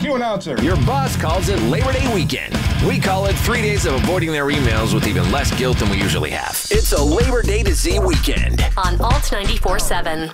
new announcer. Your boss calls it Labor Day weekend. We call it 3 days of avoiding their emails with even less guilt than we usually have. It's a Labor Day to Z weekend on Alt 94.7.